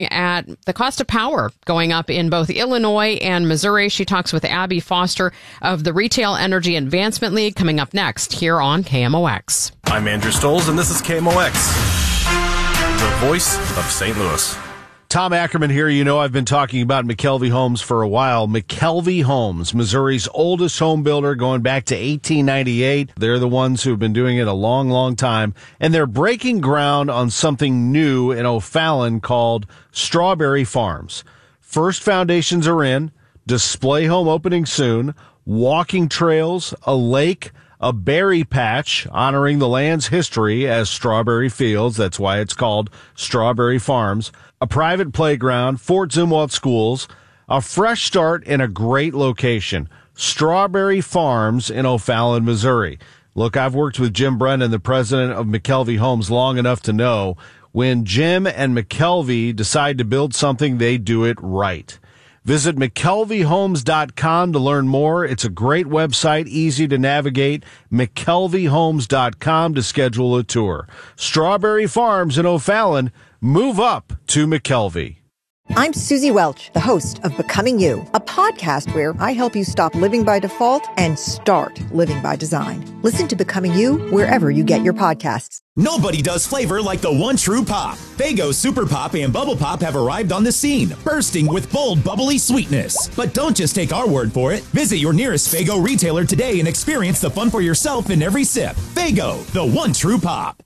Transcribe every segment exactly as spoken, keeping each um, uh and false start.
at the cost of power going up in both Illinois and Missouri. She talks with Abby Foster of the Retail Energy Advancement League coming up next here on K M O X. I'm Andrew Stoles, and this is K M O X, the voice of Saint Louis. Tom Ackerman here. You know, I've been talking about McKelvey Homes for a while. McKelvey Homes, Missouri's oldest home builder, going back to eighteen ninety-eight. They're the ones who've been doing it a long, long time. And they're breaking ground on something new in O'Fallon called Strawberry Farms. First foundations are in, display home opening soon, walking trails, a lake, a berry patch honoring the land's history as strawberry fields. That's why it's called Strawberry Farms. A private playground, Fort Zumwalt schools, a fresh start in a great location. Strawberry Farms in O'Fallon, Missouri. Look, I've worked with Jim Brennan, the president of McKelvey Homes, long enough to know when Jim and McKelvey decide to build something, they do it right. Visit McKelvey Homes dot com to learn more. It's a great website, easy to navigate. McKelvey Homes dot com to schedule a tour. Strawberry Farms in O'Fallon. Move up to McKelvey. I'm Susie Welch, the host of Becoming You, a podcast where I help you stop living by default and start living by design. Listen to Becoming You wherever you get your podcasts. Nobody does flavor like the one true pop. Faygo Super Pop and Bubble Pop have arrived on the scene, bursting with bold, bubbly sweetness. But don't just take our word for it. Visit your nearest Faygo retailer today and experience the fun for yourself in every sip. Faygo, the one true pop.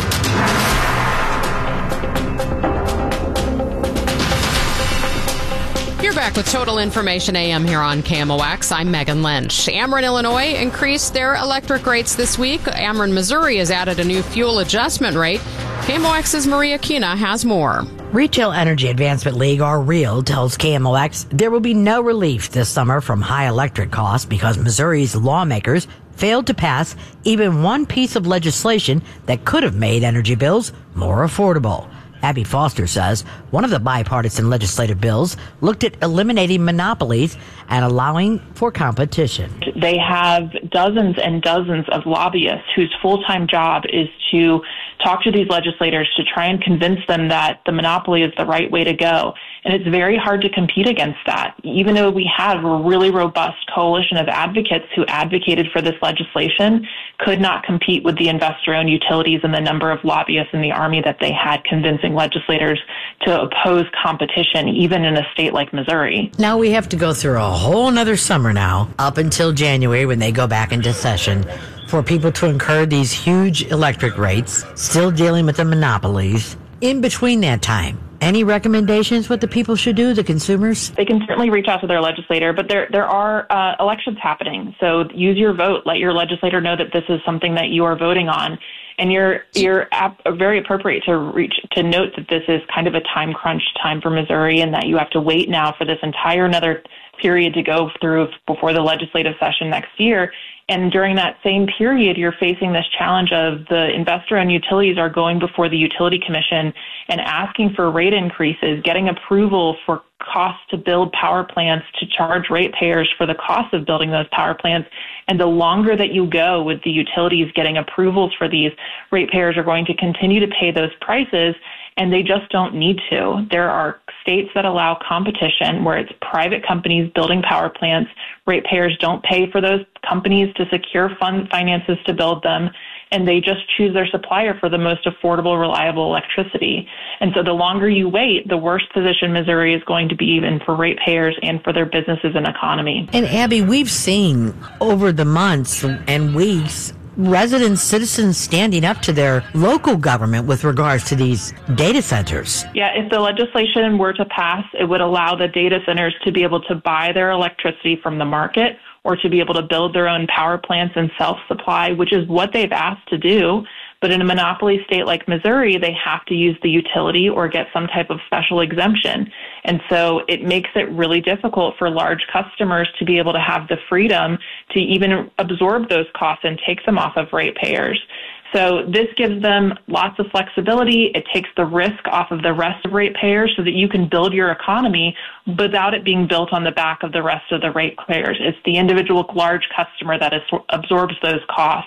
You're back with Total Information A M here on K M O X. I'm Megan Lynch. Ameren, Illinois increased their electric rates this week. Ameren, Missouri has added a new fuel adjustment rate. K M O X's Maria Kina has more. Retail Energy Advancement League, or REAL, tells K M O X there will be no relief this summer from high electric costs because Missouri's lawmakers failed to pass even one piece of legislation that could have made energy bills more affordable. Abby Foster says one of the bipartisan legislative bills looked at eliminating monopolies and allowing for competition. They have dozens and dozens of lobbyists whose full-time job is to talk to these legislators to try and convince them that the monopoly is the right way to go. And it's very hard to compete against that. Even though we have a really robust coalition of advocates who advocated for this legislation, could not compete with the investor-owned utilities and the number of lobbyists in the Army that they had convincing legislators to oppose competition, even in a state like Missouri. Now we have to go through a whole nother summer now, up until January when they go back into session, for people to incur these huge electric rates, still dealing with the monopolies. In between that time, any recommendations what the people should do, the consumers? They can certainly reach out to their legislator, but there there are uh, elections happening. So use your vote. Let your legislator know that this is something that you are voting on. And you're you're ap- very appropriate to reach to note that this is kind of a time crunch time for Missouri, and that you have to wait now for this entire another period to go through before the legislative session next year. And during that same period, you're facing this challenge of the investor-owned utilities are going before the Utility Commission and asking for rate increases, getting approval for costs to build power plants, to charge ratepayers for the cost of building those power plants. And the longer that you go with the utilities getting approvals for these, ratepayers are going to continue to pay those prices, and they just don't need to. There are states that allow competition where it's private companies building power plants. Ratepayers don't pay for those companies to secure fund finances to build them, and they just choose their supplier for the most affordable, reliable electricity. And so the longer you wait, the worse position Missouri is going to be, even for ratepayers and for their businesses and economy. And Abby, we've seen over the months and weeks residents, citizens standing up to their local government with regards to these data centers. Yeah, if the legislation were to pass, it would allow the data centers to be able to buy their electricity from the market, or to be able to build their own power plants and self-supply, which is what they've asked to do. But in a monopoly state like Missouri, they have to use the utility or get some type of special exemption. And so it makes it really difficult for large customers to be able to have the freedom to even absorb those costs and take them off of ratepayers. So this gives them lots of flexibility. It takes the risk off of the rest of ratepayers so that you can build your economy without it being built on the back of the rest of the ratepayers. It's the individual large customer that is, absorbs those costs.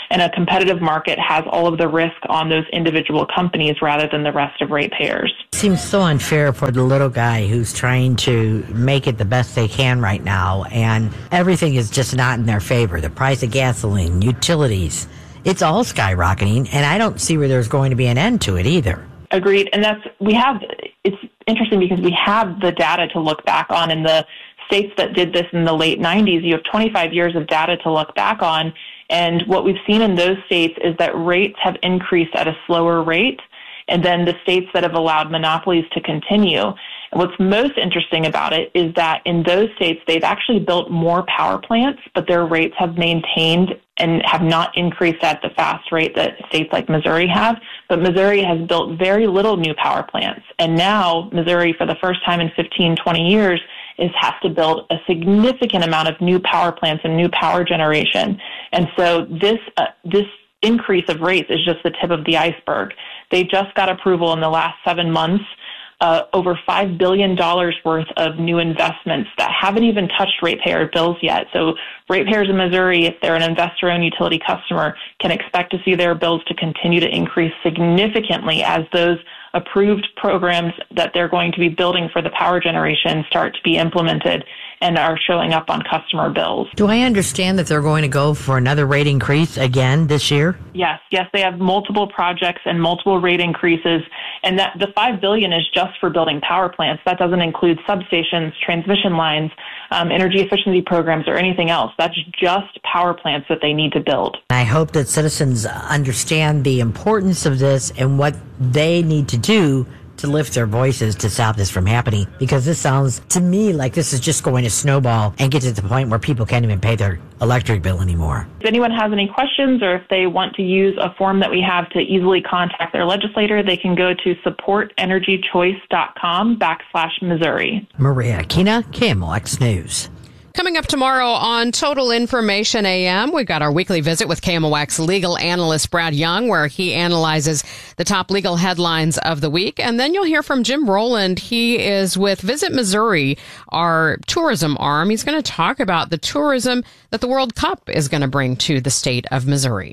And a competitive market has all of the risk on those individual companies rather than the rest of ratepayers. Seems so unfair for the little guy who's trying to make it the best they can right now, and everything is just not in their favor. The price of gasoline, utilities, it's all skyrocketing, and I don't see where there's going to be an end to it either. Agreed. And that's, we have, it's interesting because we have the data to look back on. In the states that did this in the late nineties, you have twenty-five years of data to look back on. And what we've seen in those states is that rates have increased at a slower rate, and then the states that have allowed monopolies to continue. And what's most interesting about it is that in those states, they've actually built more power plants, but their rates have maintained and have not increased at the fast rate that states like Missouri have. But Missouri has built very little new power plants. And now Missouri, for the first time in fifteen, twenty years, is has to build a significant amount of new power plants and new power generation. And so this uh, this increase of rates is just the tip of the iceberg. They just got approval in the last seven months, uh, over five billion dollars worth of new investments that haven't even touched ratepayer bills yet. So ratepayers in Missouri, if they're an investor-owned utility customer, can expect to see their bills to continue to increase significantly as those approved programs that they're going to be building for the power generation start to be implemented and are showing up on customer bills. Do I understand that they're going to go for another rate increase again this year? Yes, yes, they have multiple projects and multiple rate increases, and that the five billion dollars is just for building power plants. That doesn't include substations, transmission lines, um, energy efficiency programs, or anything else. That's just power plants that they need to build. I hope that citizens understand the importance of this and what they need to do to lift their voices to stop this from happening, because this sounds to me like this is just going to snowball and get to the point where people can't even pay their electric bill anymore. If anyone has any questions or if they want to use a form that we have to easily contact their legislator, they can go to support energy choice dot com backslash Missouri. Maria Aquina, K M O X News. Coming up tomorrow on Total Information A M, we've got our weekly visit with K M O X legal analyst Brad Young, where he analyzes the top legal headlines of the week. And then you'll hear from Jim Rowland. He is with Visit Missouri, our tourism arm. He's going to talk about the tourism that the World Cup is going to bring to the state of Missouri.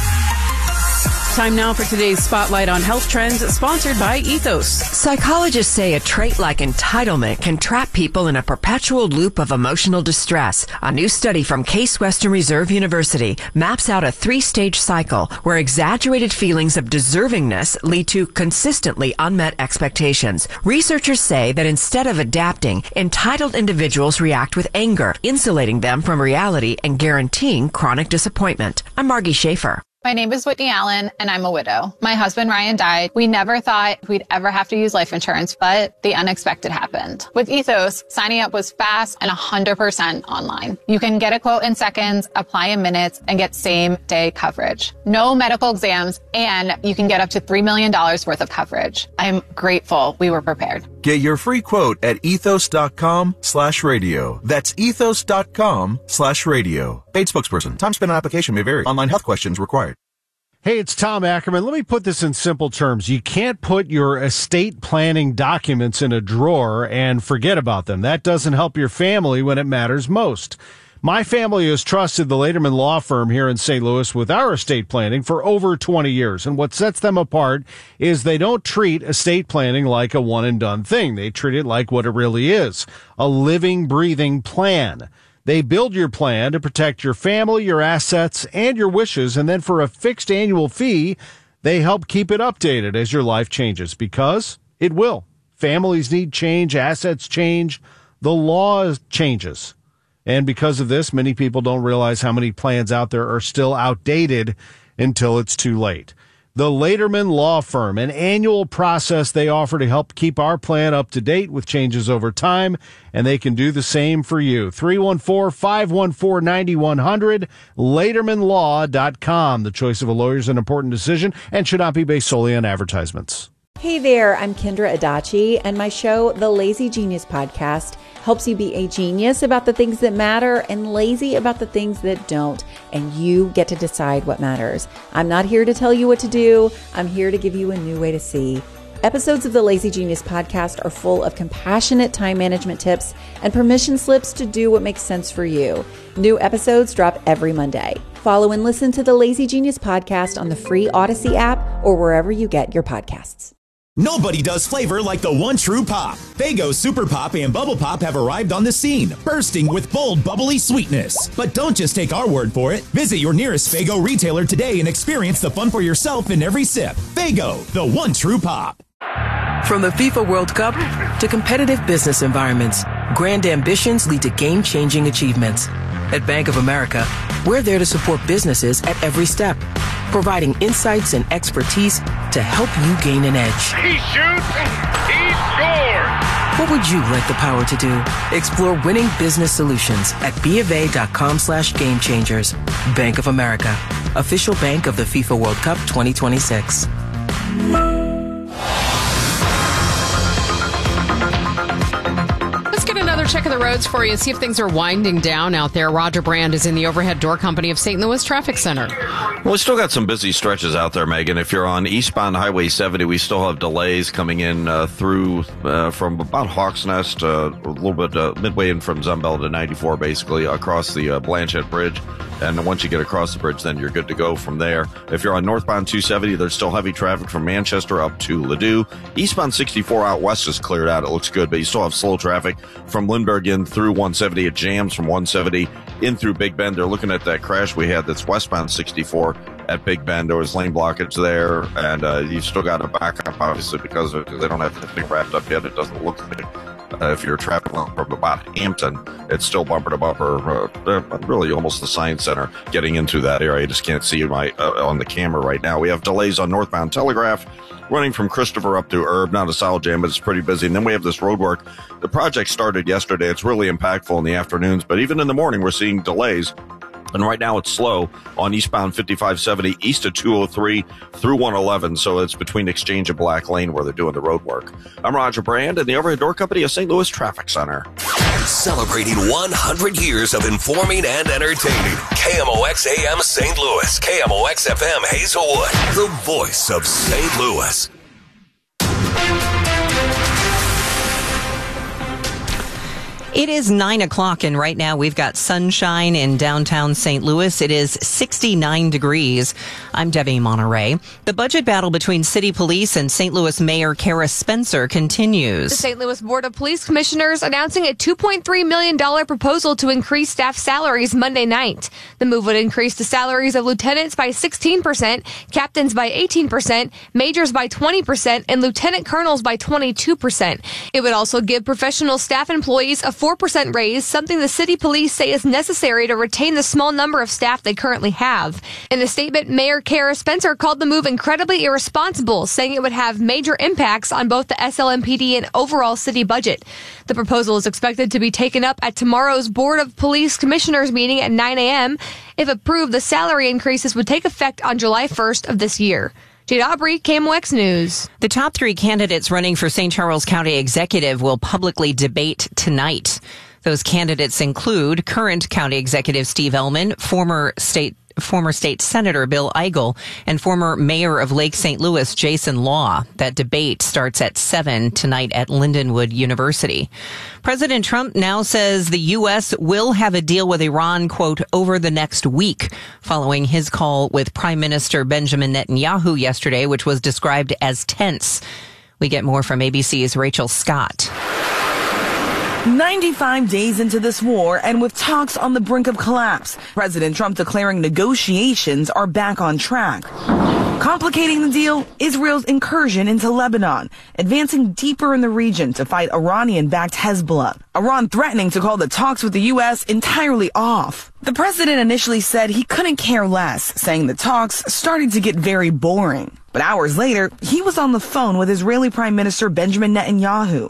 Time now for today's Spotlight on Health Trends, sponsored by Ethos. Psychologists say a trait like entitlement can trap people in a perpetual loop of emotional distress. A new study from Case Western Reserve University maps out a three-stage cycle where exaggerated feelings of deservingness lead to consistently unmet expectations. Researchers say that instead of adapting, entitled individuals react with anger, insulating them from reality and guaranteeing chronic disappointment. I'm Margie Schaefer. My name is Whitney Allen, and I'm a widow. My husband, Ryan, died. We never thought we'd ever have to use life insurance, but the unexpected happened. With Ethos, signing up was fast and one hundred percent online. You can get a quote in seconds, apply in minutes, and get same-day coverage. No medical exams, and you can get up to three million dollars worth of coverage. I'm grateful we were prepared. Get your free quote at ethos.com slash radio. That's ethos.com slash radio. Paid spokesperson. Time spent on application may vary. Online health questions required. Hey, it's Tom Ackerman. Let me put this in simple terms. You can't put your estate planning documents in a drawer and forget about them. That doesn't help your family when it matters most. My family has trusted the Laterman Law Firm here in Saint Louis with our estate planning for over twenty years. And what sets them apart is they don't treat estate planning like a one-and-done thing. They treat it like what it really is, a living, breathing plan. They build your plan to protect your family, your assets, and your wishes, and then for a fixed annual fee, they help keep it updated as your life changes, because it will. Families need change, assets change, the law changes. And because of this, many people don't realize how many plans out there are still outdated until it's too late. The Laterman Law Firm, an annual process they offer to help keep our plan up to date with changes over time, and they can do the same for you. three one four, five one four, nine one zero zero, laterman law dot com. The choice of a lawyer is an important decision and should not be based solely on advertisements. Hey there, I'm Kendra Adachi, and my show, The Lazy Genius Podcast, helps you be a genius about the things that matter and lazy about the things that don't, and you get to decide what matters. I'm not here to tell you what to do. I'm here to give you a new way to see. Episodes of the Lazy Genius podcast are full of compassionate time management tips and permission slips to do what makes sense for you. New episodes drop every Monday. Follow and listen to the Lazy Genius podcast on the free Odyssey app or wherever you get your podcasts. Nobody does flavor like the one true pop. Faygo Super Pop and Bubble Pop have arrived on the scene, bursting with bold, bubbly sweetness. But don't just take our word for it. Visit your nearest Faygo retailer today and experience the fun for yourself in every sip. Faygo, the one true pop. From the FIFA World Cup to competitive business environments, grand ambitions lead to game-changing achievements. At Bank of America, we're there to support businesses at every step, providing insights and expertise to help you gain an edge. He shoots, he scores! What would you like the power to do? Explore winning business solutions at bofa.com slash game changers. Bank of America, official bank of the FIFA World Cup twenty twenty-six. Another check of the roads for you. See if things are winding down out there. Roger Brand is in the Overhead Door Company of Saint Louis Traffic Center. Well, we still got some busy stretches out there, Megan. If you're on eastbound Highway seventy, we still have delays coming in uh, through uh, from about Hawks Nest, uh, a little bit uh, midway in from Zumbell to ninety-four, basically, across the uh, Blanchette Bridge. And once you get across the bridge, then you're good to go from there. If you're on northbound two seventy, there's still heavy traffic from Manchester up to Ladue. Eastbound sixty-four out west is cleared out. It looks good, but you still have slow traffic from Lindbergh in through one seventy. It jams from one seventy in through Big Bend. They're looking at that crash we had that's westbound sixty-four at Big Bend. There was lane blockage there, and uh, you've still got to back up, obviously, because of, they don't have the thing wrapped up yet. It doesn't look like it. Uh, if you're traveling from about Hampton, it's still bumper to bumper, uh, really almost the Science Center getting into that area. You just can't see my uh, on the camera right now. We have delays on northbound Telegraph, running from Christopher up to Herb. Not a solid jam, but it's pretty busy. And then we have this road work. The project started yesterday. It's really impactful in the afternoons, but even in the morning, we're seeing delays. And right now it's slow on eastbound fifty-five seventy, east of two oh three through one eleven. So it's between Exchange and Black Lane where they're doing the road work. I'm Roger Brand in the Overhead Door Company of Saint Louis Traffic Center. Celebrating one hundred years of informing and entertaining. K M O X A M Saint Louis. K M O X F M Hazelwood. The voice of Saint Louis. It is nine o'clock, and right now we've got sunshine in downtown Saint Louis. It is sixty-nine degrees. I'm Debbie Monterey. The budget battle between city police and Saint Louis Mayor Kara Spencer continues. The Saint Louis Board of Police Commissioners announcing a two point three million dollars proposal to increase staff salaries Monday night. The move would increase the salaries of lieutenants by sixteen percent, captains by eighteen percent, majors by twenty percent, and lieutenant colonels by twenty-two percent. It would also give professional staff employees a four percent raise, something the city police say is necessary to retain the small number of staff they currently have. In a statement, Mayor Kara Spencer called the move incredibly irresponsible, saying it would have major impacts on both the S L M P D and overall city budget. The proposal is expected to be taken up at tomorrow's Board of Police Commissioners meeting at nine a.m. If approved, the salary increases would take effect on July first of this year. Jade Aubrey, K M O X News. The top three candidates running for Saint Charles County Executive will publicly debate tonight. Those candidates include current County Executive Steve Ellman, former state former state senator Bill Eigel, and former mayor of Lake Saint Louis, Jason Law. That debate starts at seven tonight at Lindenwood University. President Trump now says the U S will have a deal with Iran, quote, over the next week, following his call with Prime Minister Benjamin Netanyahu yesterday, which was described as tense. We get more from A B C's Rachel Scott. ninety-five days into this war and with talks on the brink of collapse, President Trump declaring negotiations are back on track. Complicating the deal, Israel's incursion into Lebanon, advancing deeper in the region to fight Iranian-backed Hezbollah. Iran threatening to call the talks with the U S entirely off. The president initially said he couldn't care less, saying the talks started to get very boring. But hours later, he was on the phone with Israeli Prime Minister Benjamin Netanyahu.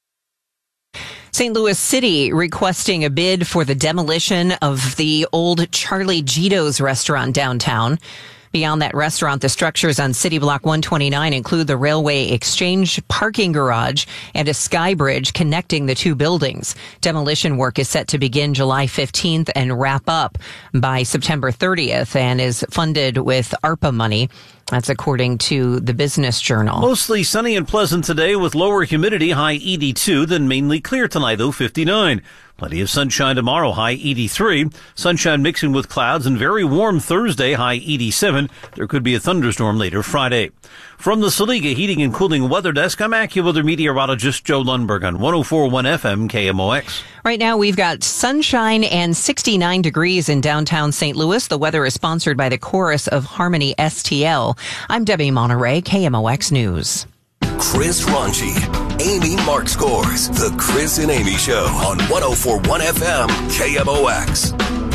Saint Louis City requesting a bid for the demolition of the old Charlie Gito's restaurant downtown. Beyond that restaurant, the structures on City Block one twenty-nine include the Railway Exchange parking garage and a sky bridge connecting the two buildings. Demolition work is set to begin July fifteenth and wrap up by September thirtieth and is funded with ARPA money. That's according to the Business Journal. Mostly sunny and pleasant today with lower humidity, high eighty-two, then mainly clear tonight, though fifty-nine. Plenty of sunshine tomorrow, high eighty-three. Sunshine mixing with clouds and very warm Thursday, high eighty-seven. There could be a thunderstorm later Friday. From the Saliga Heating and Cooling Weather Desk, I'm AccuWeather meteorologist Joe Lundberg on one oh four point one F M K M O X. Right now, we've got sunshine and sixty-nine degrees in downtown Saint Louis. The weather is sponsored by the Chorus of Harmony S T L. I'm Debbie Monterey, K M O X News. Chris Ronchi, Amy Mark Scores, The Chris and Amy Show on one oh four point one F M K M O X.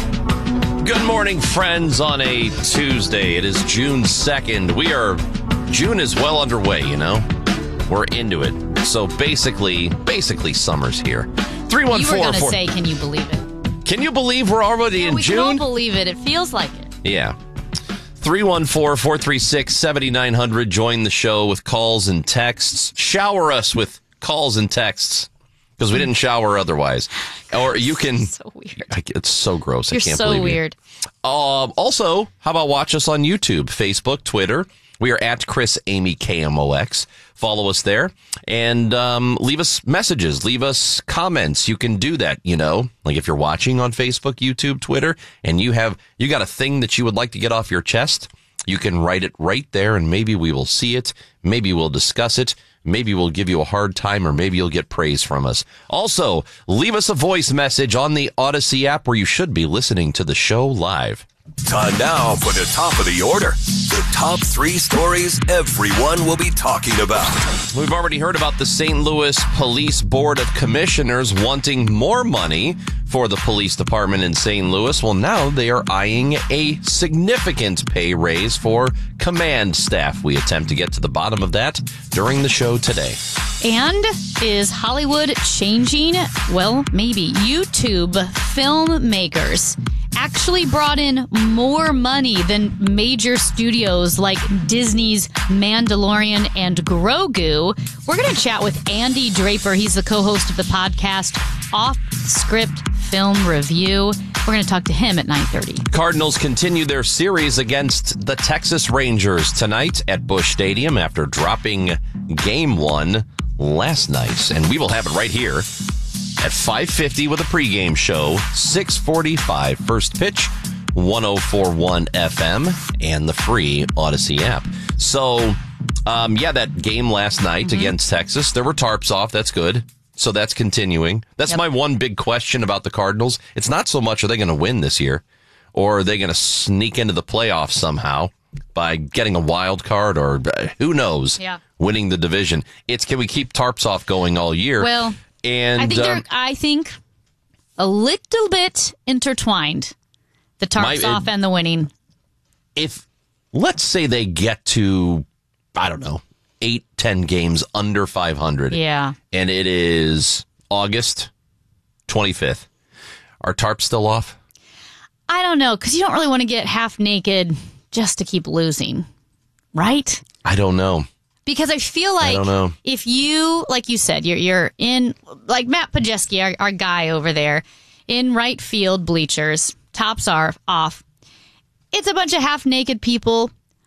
Good morning, friends, on a Tuesday. It is June second. We are, June is well underway, you know. We're into it. So basically, basically summer's here. three one four You were going to say, can you believe it? Can you believe we're already yeah, in we June? We can all believe it. It feels like it. Yeah. three one four, four three six, seven nine zero zero. Join the show with calls and texts. Shower us with calls and texts because we didn't shower otherwise. Or you can. So weird. It's so gross. You're I can't so believe weird. it. Um, also, how about watch us on YouTube, Facebook, Twitter? We are at Chris Amy K M O X. Follow us there and um, leave us messages, leave us comments. You can do that, you know, like if you're watching on Facebook, YouTube, Twitter, and you have you got a thing that you would like to get off your chest, you can write it right there, and maybe we will see it. Maybe we'll discuss it. Maybe we'll give you a hard time, or maybe you'll get praise from us. Also, leave us a voice message on the Odyssey app where you should be listening to the show live. Time now for the top of the order. The top three stories everyone will be talking about. We've already heard about the Saint Louis Police Board of Commissioners wanting more money for the police department in Saint Louis. Well, now they are eyeing a significant pay raise for command staff. We attempt to get to the bottom of that during the show today. And is Hollywood changing? Well, maybe. YouTube filmmakers actually brought in more money than major studios like Disney's Mandalorian and Grogu. We're going to chat with Andy Draper. He's the co-host of the podcast Off Script Film Review. We're going to talk to him at nine thirty. Cardinals continue their series against the Texas Rangers tonight at Busch Stadium after dropping game one last night. And we will have it right here at five fifty with a pregame show, six forty-five first pitch, one oh four point one F M, and the free Odyssey app. So, um, yeah, that game last night mm-hmm. against Texas, there were tarps off. That's good. So that's continuing. That's yep. my one big question about the Cardinals. It's not so much are they going to win this year, or are they going to sneak into the playoffs somehow by getting a wild card, or uh, who knows, yeah. winning the division. It's can we keep tarps off going all year? Well, and I think um, they're, I think a little bit intertwined, the tarps my, off it, and the winning. If let's say they get to, I don't know, eight, ten games under five hundred. Yeah. And it is August twenty-fifth. Are tarps still off? I don't know, because you don't really want to get half naked just to keep losing, right? I don't know. Because I feel like I don't know. if you, like you said, you're you're in, like Matt Pajeski, our, our guy over there, in right field bleachers, tops are off. It's a bunch of half naked people,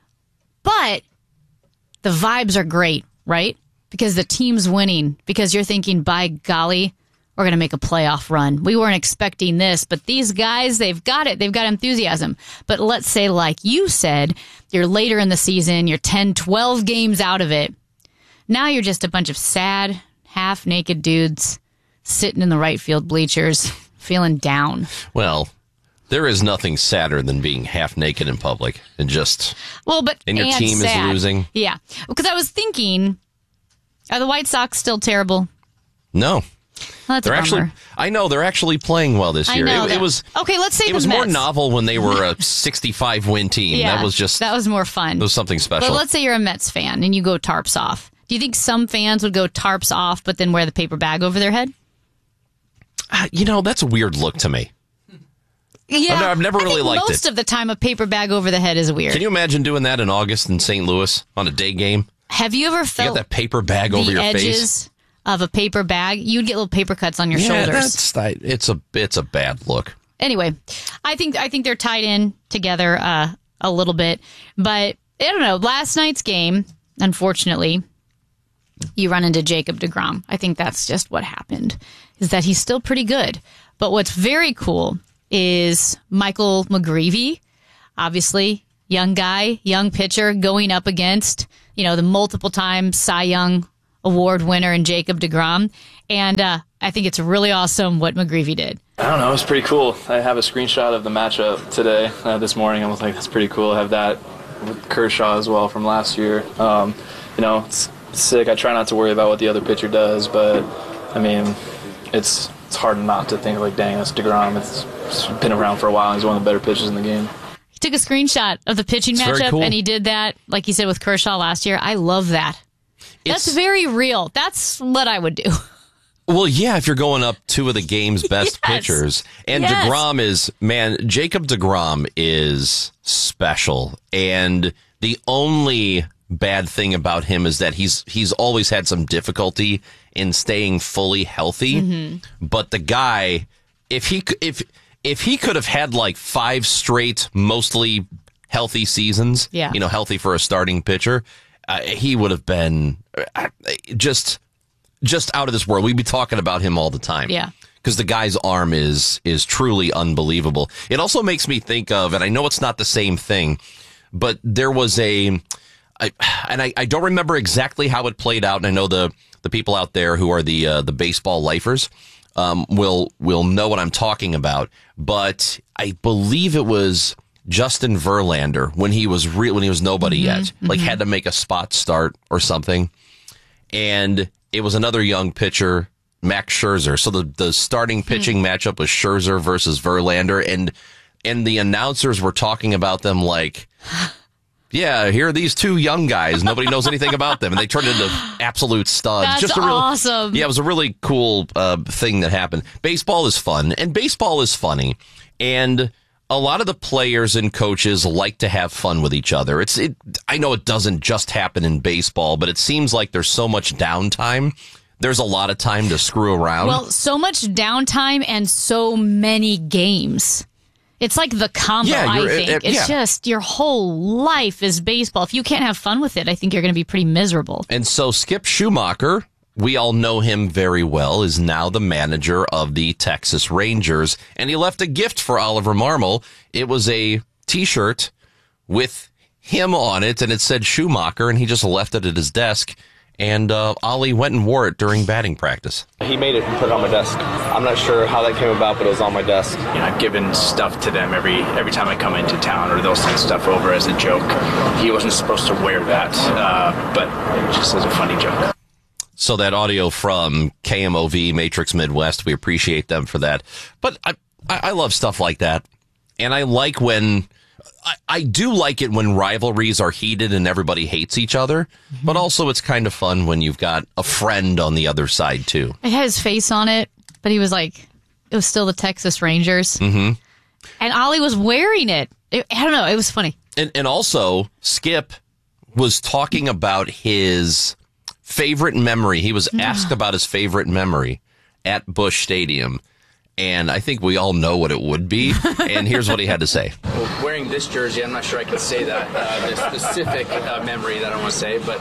but the vibes are great, right? Because the team's winning. Because you're thinking, by golly, we're going to make a playoff run. We weren't expecting this, but these guys, they've got it. They've got enthusiasm. But let's say, like you said, you're later in the season, you're ten, twelve games out of it. Now you're just a bunch of sad, half-naked dudes sitting in the right field bleachers, feeling down. Well, there is nothing sadder than being half naked in public and just well, but and your and team sad. is losing. Yeah, because I was thinking, are the White Sox still terrible? No, well, that's they're a actually. bummer. I know they're actually playing well this I year. know It, it was okay. Let's say it the was Mets. more novel when they were a sixty-five win team. Yeah, that was just that was more fun. It was something special. But let's say you're a Mets fan and you go tarps off. Do you think some fans would go tarps off, but then wear the paper bag over their head? Uh, you know, that's a weird look to me. Yeah, I've, I've never I really think liked most it. of the time, a paper bag over the head is weird. Can you imagine doing that in August in Saint Louis on a day game? Have you ever You felt got that paper bag over the your edges face? of a paper bag? You'd get little paper cuts on your Yeah, shoulders. that's that- it's a it's a bad look. Anyway, I think I think they're tied in together uh, a little bit, but I don't know. Last night's game, unfortunately, you run into Jacob deGrom. I think that's just what happened. Is that he's still pretty good, but what's very cool is Michael McGreevy, obviously young guy, young pitcher, going up against you know the multiple time Cy Young Award winner and Jacob deGrom, and uh, I think it's really awesome what McGreevy did. I don't know. It was pretty cool. I have a screenshot of the matchup today, uh, this morning. I was like, that's pretty cool. I have that with Kershaw as well from last year. Um, you know, it's sick. I try not to worry about what the other pitcher does, but, I mean, it's it's hard not to think, like, dang, that's DeGrom. It's, it's been around for a while. He's one of the better pitchers in the game. He took a screenshot of the pitching It's very matchup, cool. and he did that, like he said, with Kershaw last year. I love that. That's very real. That's what I would do. Well, yeah, if you're going up two of the game's best Yes. pitchers. And Yes. DeGrom is, man, Jacob DeGrom is special. And the only bad thing about him is that he's he's always had some difficulty in staying fully healthy. Mm-hmm. But the guy, if he c- if if he could have had like five straight mostly healthy seasons, Yeah. you know, healthy for a starting pitcher, uh, he would have been uh, just just out of this world. We'd be talking about him all the time. Yeah. Because the guy's arm is is truly unbelievable. It also makes me think of, and I know it's not the same thing, but there was a, I, and I, I don't remember exactly how it played out. And I know the the people out there who are the uh, the baseball lifers um, will will know what I'm talking about. But I believe it was Justin Verlander when he was real when he was nobody Mm-hmm, yet, like had to make a spot start or something, and it was another young pitcher, Max Scherzer. So the, the starting pitching matchup was Scherzer versus Verlander, and and the announcers were talking about them like, yeah, here are these two young guys. Nobody knows anything about them, and they turned into absolute studs. That's Just a real, awesome. Yeah, it was a really cool uh, thing that happened. Baseball is fun, and baseball is funny, and a lot of the players and coaches like to have fun with each other. It's it. I know it doesn't just happen in baseball, but it seems like there's so much downtime. There's a lot of time to screw around. Well, so much downtime and so many games. It's like the combo, Yeah, I you're- think. it- it- it's yeah. just your whole life is baseball. If you can't have fun with it, I think you're going to be pretty miserable. And so Skip Schumacher, we all know him very well, is now the manager of the Texas Rangers. And he left a gift for Oliver Marmol. It was a T-shirt with him on it, and it said Schumacher, and he just left it at his desk. And uh, Ollie went and wore it during batting practice. He made it and put it on my desk. I'm not sure how that came about, but it was on my desk. You know, I've given stuff to them every every time I come into town, or they'll send stuff over as a joke. He wasn't supposed to wear that, uh, but just as a funny joke. So that audio from K M O V, Matrix Midwest, we appreciate them for that. But I, I I love stuff like that. And I like when, I, I do like it when rivalries are heated and everybody hates each other. But also it's kind of fun when you've got a friend on the other side too. It had his face on it, but he was like, it was still the Texas Rangers. Mm-hmm. And Ollie was wearing it. it. I don't know. It was funny. And, and also, Skip was talking about his favorite memory. He was asked about his favorite memory at Busch Stadium. And I think we all know what it would be. And here's what he had to say. Well, wearing this jersey, I'm not sure I can say that, uh, the specific uh, memory that I want to say, but...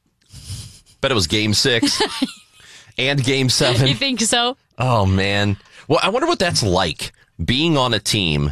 Bet it was game six and game seven. You think so? Oh, man. Well, I wonder what that's like, being on a team,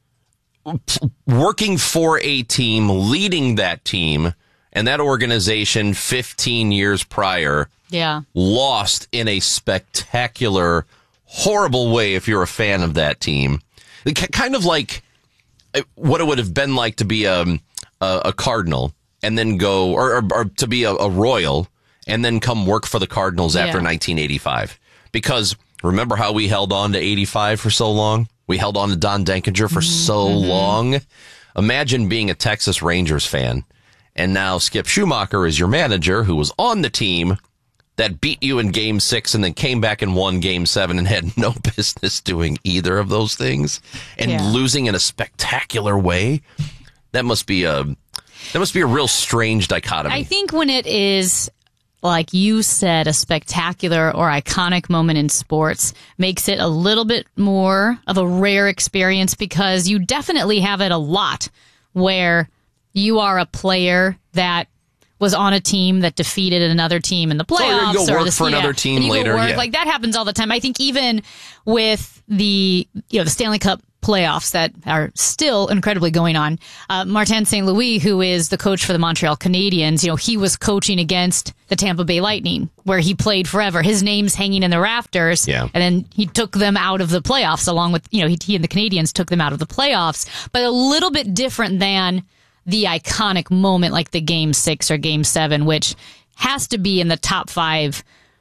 p- working for a team, leading that team, and that organization fifteen years prior Yeah. lost in a spectacular, horrible way if you're a fan of that team. K- Kind of like what it would have been like to be a, a, a Cardinal and then go, or, or, or to be a, a Royal and then come work for the Cardinals after Yeah. nineteen eighty-five. Because remember how we held on to eighty-five for so long? We held on to Don Denkinger for so long. Imagine being a Texas Rangers fan, and now Skip Schumacher is your manager who was on the team that beat you in game six and then came back and won game seven and had no business doing either of those things and Yeah. losing in a spectacular way. That must be a that must be a real strange dichotomy. I think when it is, like you said, a spectacular or iconic moment in sports makes it a little bit more of a rare experience, because you definitely have it a lot where you are a player that was on a team that defeated another team in the playoffs. Or you'll or work the, for yeah, another team and you go later, work. yeah. Like that happens all the time. I think even with the, you know, the Stanley Cup playoffs that are still incredibly going on, uh, Martin Saint Louis, who is the coach for the Montreal Canadiens, you know, he was coaching against the Tampa Bay Lightning, where he played forever. His name's hanging in the rafters. Yeah. And then he took them out of the playoffs, along with, you know, he, he and the Canadiens took them out of the playoffs. But a little bit different than the iconic moment like the game six or game seven, which has to be in the top five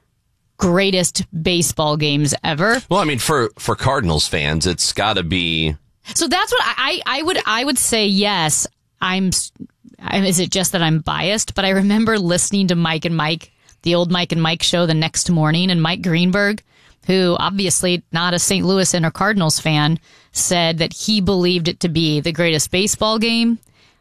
greatest baseball games ever. Well, I mean, for, for Cardinals fans, it's got to be. So that's what I, I would I would say. Yes, I'm. I, is it just that I'm biased? But I remember listening to Mike and Mike, the old Mike and Mike show, the next morning, and Mike Greenberg, who obviously not a Saint Louis and or Cardinals fan, said that he believed it to be the greatest baseball game,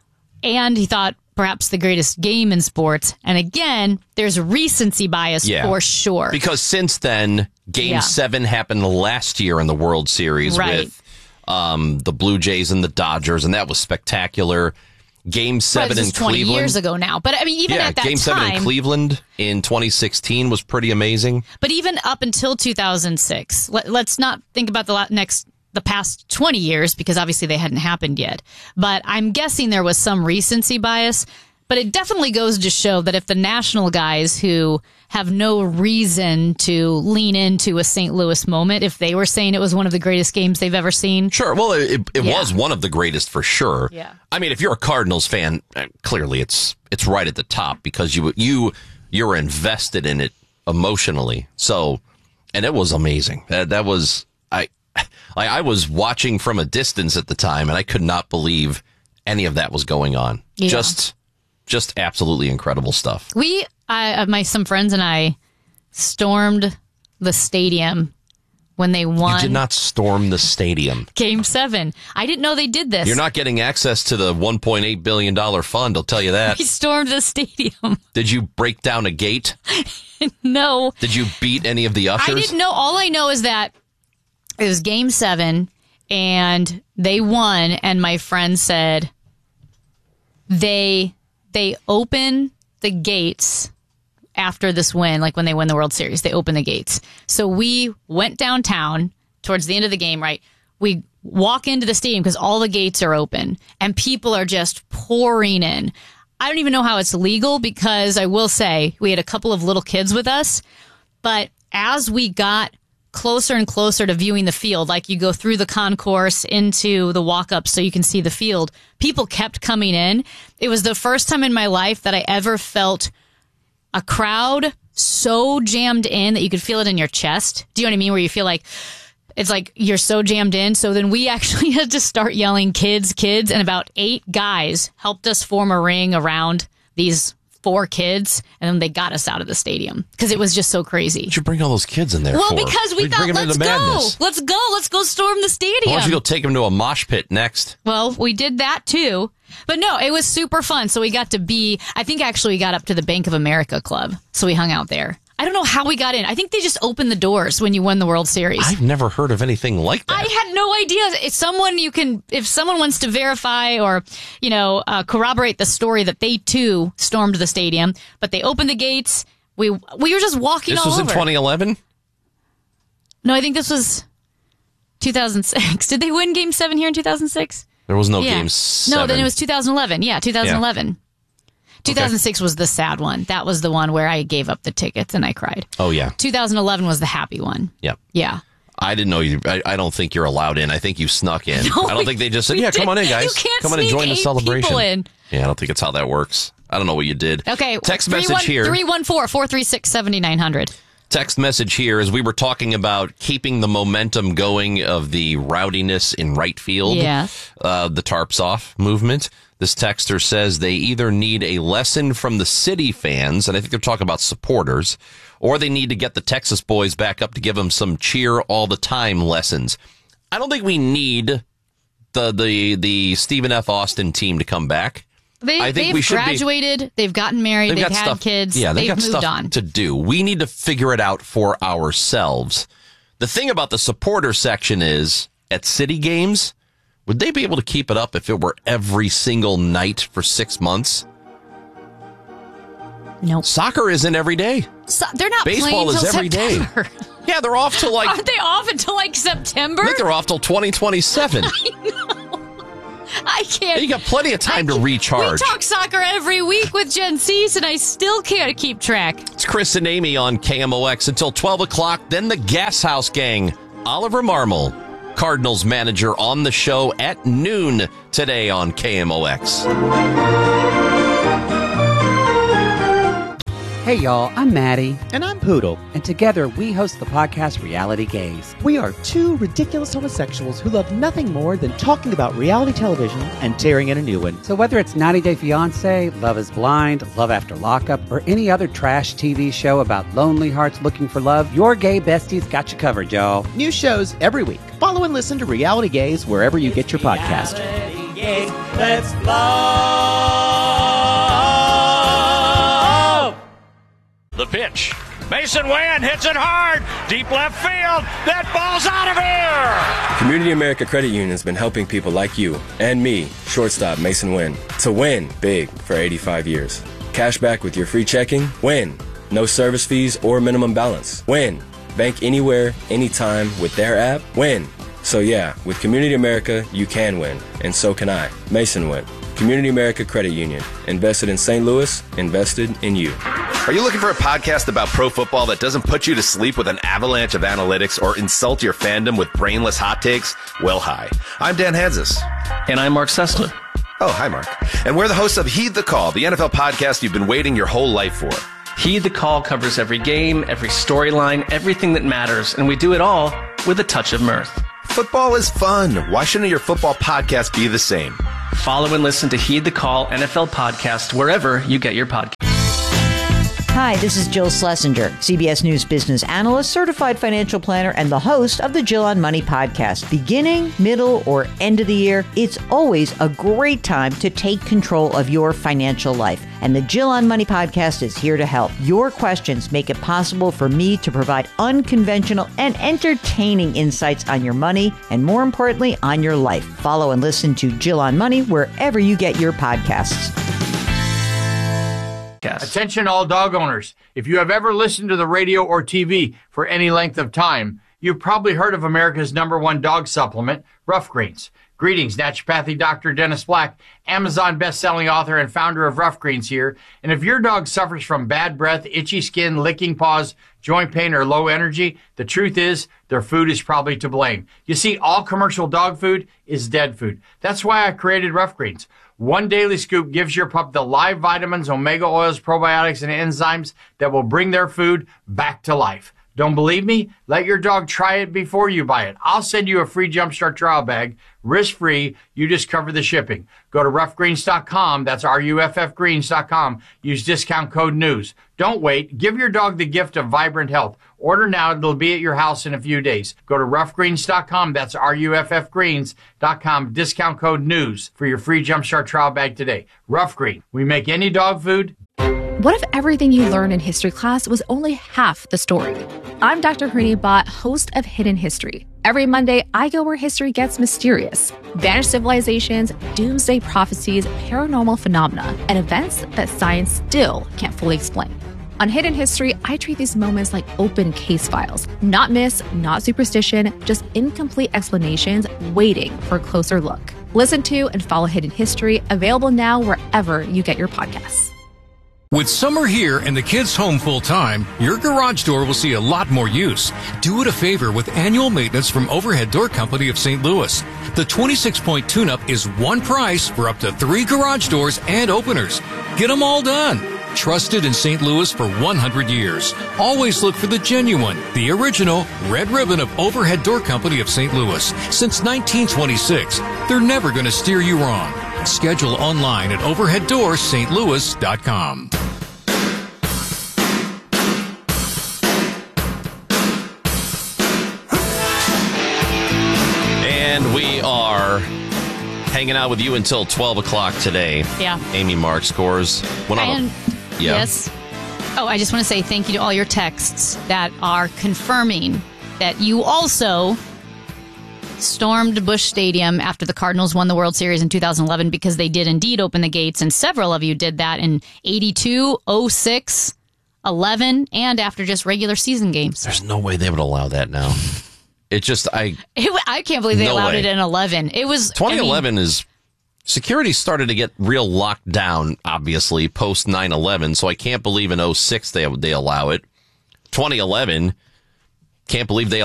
and he thought perhaps the greatest game in sports. And again, there's recency bias Yeah. for sure. Because since then, Game Yeah. seven happened last year in the World Series Right. with um, the Blue Jays and the Dodgers, and that was spectacular. Game Right, seven this in is twenty Cleveland. years ago now. But I mean, even yeah, at that Game time, seven in Cleveland in twenty sixteen was pretty amazing. But even up until two thousand six, let, let's not think about the la- next, the past twenty years, because obviously they hadn't happened yet. But I'm guessing there was some recency bias. But it definitely goes to show that if the national guys who have no reason to lean into a Saint Louis moment, if they were saying it was one of the greatest games they've ever seen. Sure. Well, it, it Yeah. was one of the greatest for sure. Yeah. I mean, if you're a Cardinals fan, uh, clearly it's it's right at the top because you you you're invested in it emotionally. So, and it was amazing. That that was I I, I was watching from a distance at the time, and I could not believe any of that was going on. Yeah. Just just absolutely incredible stuff. We, I, my some friends and I, stormed the stadium when they won You did not storm the stadium. Game Seven. I didn't know they did this. You're not getting access to the one point eight billion dollars fund, I'll tell you that. We stormed the stadium. Did you break down a gate? No. Did you beat any of the ushers? I didn't know. All I know is that it was Game Seven, and they won. And my friend said they they open the gates after this win, like when they win the World Series. They open the gates. So we went downtown towards the end of the game. Right, we walk into the stadium because all the gates are open, and people are just pouring in. I don't even know how it's legal, because I will say we had a couple of little kids with us, but as we got closer and closer to viewing the field, like you go through the concourse into the walk-up so you can see the field, people kept coming in. It was the first time in my life that I ever felt a crowd so jammed in that you could feel it in your chest. Do you know what I mean? Where you feel like it's like you're so jammed in. So then we actually had to start yelling, kids, kids. And about eight guys helped us form a ring around these four kids. And then they got us out of the stadium because it was just so crazy. What'd you bring all those kids in there Well, for? because we Why'd you thought, bring them let's into go. madness? Let's go. Let's go storm the stadium. Why don't you go take them to a mosh pit next? Well, we did that too. But no, it was super fun. So we got to be, I think actually we got up to the Bank of America Club. So we hung out there. I don't know how we got in. I think they just opened the doors when you won the World Series. I've never heard of anything like that. I had no idea. If someone you can, if someone wants to verify or, you know, uh, corroborate the story that they too stormed the stadium, but they opened the gates. We we were just walking This all was over. in twenty eleven? No, I think this was two thousand six. Did they win Game Seven here in two thousand six? There was no Yeah. game seven. No, then it was two thousand eleven. Yeah, two thousand eleven. two thousand six was the sad one. That was the one where I gave up the tickets and I cried. Oh, yeah. two thousand eleven was the happy one. Yep. Yeah. I didn't know you. I, I don't think you're allowed in. I think you snuck in. No, I don't we- think they just said, we yeah, come on in, did- guys. you can't come on and sneak join the eight celebration. people in. Yeah, I don't think it's how that works. I don't know what you did. Okay. Text three message one, here. three one four, four three six, seven nine zero zero. Text message here as we were talking about keeping the momentum going of the rowdiness in right field. Yeah. Uh, the tarps off movement. This texter says they either need a lesson from the city fans, and I think they're talking about supporters, or they need to get the Texas boys back up to give them some cheer all the time lessons. I don't think we need the the the Stephen F. Austin team to come back. They, I think they've we should graduated. Be, they've gotten married. They've, they've had stuff, kids. Yeah, they've, they've got moved stuff on to do. We need to figure it out for ourselves. The thing about the supporter section is, at City games, would they be able to keep it up if it were every single night for six months? Nope. Soccer isn't every day. So, they're not Baseball playing is till every September. day. Yeah, they're off till like... Aren't they off until like September? I think they're off till twenty twenty-seven. I know. I can't. You got plenty of time to recharge. We talk soccer every week with Gen C's, and I still can't keep track. It's Chris and Amy on K M O X until twelve o'clock. Then the Gas House Gang. Oliver Marmol, Cardinals manager, on the show at noon today on K M O X. Hey y'all, I'm Maddie. And I'm Poodle. And together we host the podcast Reality Gaze. We are two ridiculous homosexuals who love nothing more than talking about reality television and tearing in a new one. So whether it's ninety Day Fiancé, Love is Blind, Love After Lockup, or any other trash T V show about lonely hearts looking for love, your gay besties got you covered, y'all. New shows every week. Follow and listen to Reality Gaze wherever you get your podcast. Reality Gaze, let's love. The pitch. Mason Wynn hits it hard. Deep left field. That ball's out of here. Community America Credit Union has been helping people like you and me, shortstop Mason Wynn, to win big for eighty-five years. Cash back with your free checking. Win. No service fees or minimum balance. Win. Bank anywhere, anytime with their app. Win. So yeah, with Community America, you can win. And so can I. Mason Wynn. Community America Credit Union. Invested in Saint Louis. Invested in you. Are you looking for a podcast about pro football that doesn't put you to sleep with an avalanche of analytics or insult your fandom with brainless hot takes? Well, hi. I'm Dan Hansis. And I'm Mark Sessler. Oh, hi, Mark. And we're the hosts of Heed the Call, the N F L podcast you've been waiting your whole life for. Heed the Call covers every game, every storyline, everything that matters, and we do it all with a touch of mirth. Football is fun. Why shouldn't your football podcast be the same? Follow and listen to Heed the Call N F L podcast wherever you get your podcast. Hi, this is Jill Schlesinger, C B S News business analyst, certified financial planner, and the host of the Jill on Money podcast. Beginning, middle, or end of the year, it's always a great time to take control of your financial life. And the Jill on Money podcast is here to help. Your questions make it possible for me to provide unconventional and entertaining insights on your money and, more importantly, on your life. Follow and listen to Jill on Money wherever you get your podcasts. Attention all dog owners. If you have ever listened to the radio or T V for any length of time, you've probably heard of America's number one dog supplement, Rough Greens. Greetings, naturopathy doctor Dennis Black, Amazon best-selling author and founder of Rough Greens here. And if your dog suffers from bad breath, itchy skin, licking paws, joint pain, or low energy, the truth is their food is probably to blame. You see, all commercial dog food is dead food. That's why I created Rough Greens. One daily scoop gives your pup the live vitamins, omega oils, probiotics, and enzymes that will bring their food back to life. Don't believe me? Let your dog try it before you buy it. I'll send you a free Jumpstart trial bag, risk-free. You just cover the shipping. Go to rough greens dot com. That's R U F F greens dot com. Use discount code NEWS. Don't wait. Give your dog the gift of vibrant health. Order now. It'll be at your house in a few days. Go to rough greens dot com. That's R U F F greens dot com. Discount code NEWS for your free Jumpstart trial bag today. Rough Green. We make any dog food. What if everything you learned in history class was only half the story? I'm Doctor Hrini Bhatt, host of Hidden History. Every Monday, I go where history gets mysterious. Vanished civilizations, doomsday prophecies, paranormal phenomena, and events that science still can't fully explain. On Hidden History, I treat these moments like open case files. Not myths, not superstition, just incomplete explanations waiting for a closer look. Listen to and follow Hidden History, available now wherever you get your podcasts. With summer here and the kids home full-time, your garage door will see a lot more use. Do it a favor with annual maintenance from Overhead Door Company of Saint Louis. The twenty-six point tune-up is one price for up to three garage doors and openers. Get them all done. Trusted in Saint Louis for one hundred years. Always look for the genuine, the original red ribbon of Overhead Door Company of Saint Louis. Since nineteen twenty-six, they're never going to steer you wrong. Schedule online at overhead door st louis dot com. And we are hanging out with you until twelve o'clock today. Yeah. Amy Mark scores. One on And, a, yeah. yes. Oh, I just want to say thank you to all your texts that are confirming that you also stormed Busch Stadium after the Cardinals won the World Series in two thousand eleven, because they did indeed open the gates, and several of you did that in eighty-two, oh six, eleven, and after just regular season games. There's no way they would allow that now. It just, I... It, I can't believe they no allowed way. it in eleven. It was... twenty eleven I mean, is... Security started to get real locked down, obviously, post nine eleven, so I can't believe in oh six they they allow it. twenty eleven, can't believe they